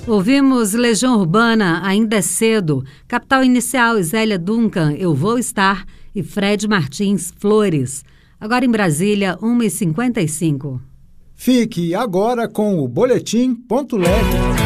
Ouvimos Legião Urbana, Ainda é Cedo, Capital Inicial, Zélia Duncan, Eu Vou Estar e Fred Martins, Flores. Agora em Brasília, 1h55. Fique agora com o Boletim Ponto Leg.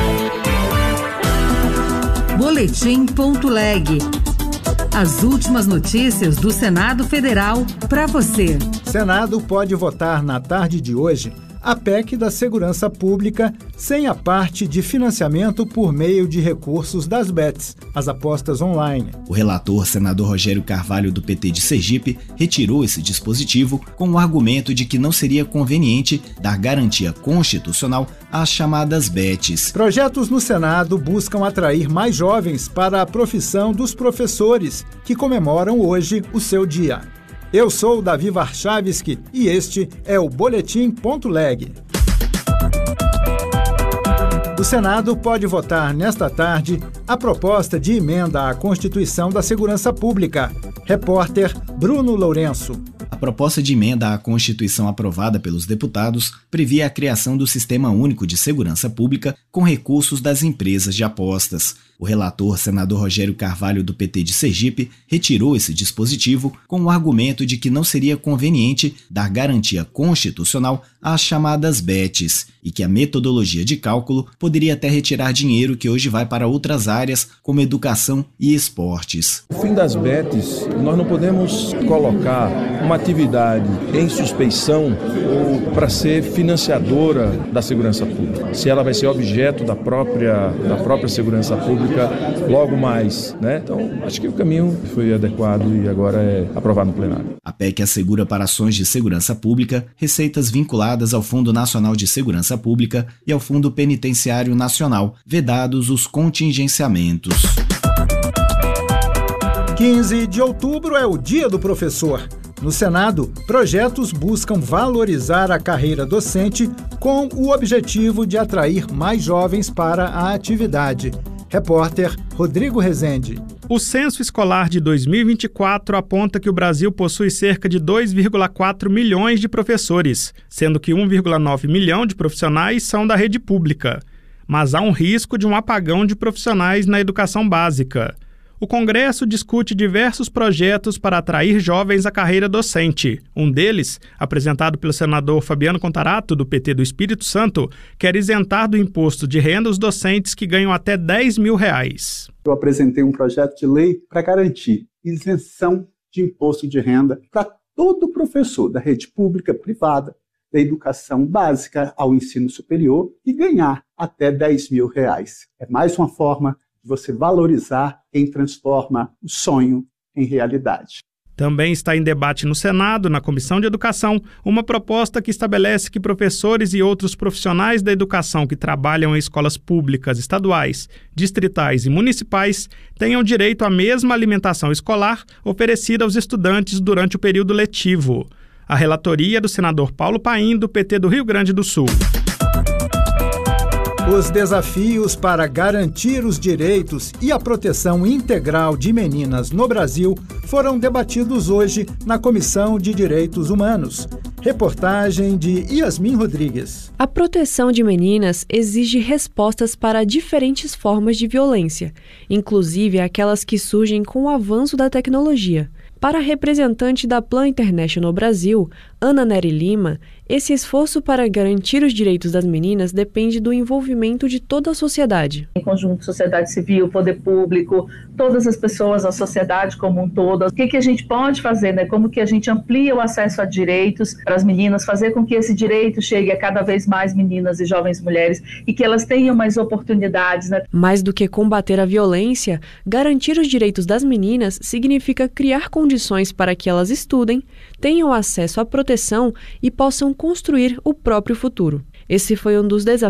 Boletim Ponto Leg. As últimas notícias do Senado Federal para você. Senado pode votar na tarde de hoje a PEC da Segurança Pública sem a parte de financiamento por meio de recursos das BETs, as apostas online. O relator, senador Rogério Carvalho, do PT de Sergipe, retirou esse dispositivo com o argumento de que não seria conveniente dar garantia constitucional às chamadas BETs. Projetos no Senado buscam atrair mais jovens para a profissão dos professores, que comemoram hoje o seu dia. Eu sou Davi Warchavski e este é o Boletim Ponto Leg. O Senado pode votar nesta tarde a proposta de emenda à Constituição da Segurança Pública. Repórter Bruno Lourenço. A proposta de emenda à Constituição aprovada pelos deputados previa a criação do Sistema Único de Segurança Pública com recursos das empresas de apostas. O relator, senador Rogério Carvalho, do PT de Sergipe, retirou esse dispositivo com o argumento de que não seria conveniente dar garantia constitucional às chamadas BETs e que a metodologia de cálculo poderia até retirar dinheiro que hoje vai para outras áreas, como educação e esportes. O fim das BETs, nós não podemos colocar uma atividade em suspeição ou para ser financiadora da segurança pública. Se ela vai ser objeto da própria segurança pública logo mais, né? Então, acho que o caminho foi adequado e agora é aprovado no plenário. A PEC assegura para ações de segurança pública receitas vinculadas ao Fundo Nacional de Segurança Pública e ao Fundo Penitenciário Nacional, vedados os contingenciamentos. 15 de outubro é o Dia do Professor. No Senado, projetos buscam valorizar a carreira docente com o objetivo de atrair mais jovens para a atividade. Repórter Rodrigo Rezende. O Censo Escolar de 2024 aponta que o Brasil possui cerca de 2,4 milhões de professores, sendo que 1,9 milhão de profissionais são da rede pública. Mas há um risco de um apagão de profissionais na educação básica. O Congresso discute diversos projetos para atrair jovens à carreira docente. Um deles, apresentado pelo senador Fabiano Contarato, do PT do Espírito Santo, quer isentar do imposto de renda os docentes que ganham até R$10 mil. Eu apresentei um projeto de lei para garantir isenção de imposto de renda para todo professor da rede pública, privada, da educação básica ao ensino superior e ganhar até R$10 mil. É mais uma forma de você valorizar quem transforma o sonho em realidade. Também está em debate no Senado, na Comissão de Educação, uma proposta que estabelece que professores e outros profissionais da educação que trabalham em escolas públicas, estaduais, distritais e municipais tenham direito à mesma alimentação escolar oferecida aos estudantes durante o período letivo. A relatoria é do senador Paulo Paim, do PT do Rio Grande do Sul. Os desafios para garantir os direitos e a proteção integral de meninas no Brasil foram debatidos hoje na Comissão de Direitos Humanos. Reportagem de Yasmin Rodrigues. A proteção de meninas exige respostas para diferentes formas de violência, inclusive aquelas que surgem com o avanço da tecnologia. Para a representante da Plan International Brasil, Ana Nery Lima, esse esforço para garantir os direitos das meninas depende do envolvimento de toda a sociedade. Em conjunto, sociedade civil, poder público, todas as pessoas, a sociedade como um todo. O que a gente pode fazer, né? Como que a gente amplia o acesso a direitos para as meninas, fazer com que esse direito chegue a cada vez mais meninas e jovens mulheres e que elas tenham mais oportunidades, né? Mais do que combater a violência, garantir os direitos das meninas significa criar condições para que elas estudem, tenham acesso à proteção e possam construir o próprio futuro. Esse foi um dos desafios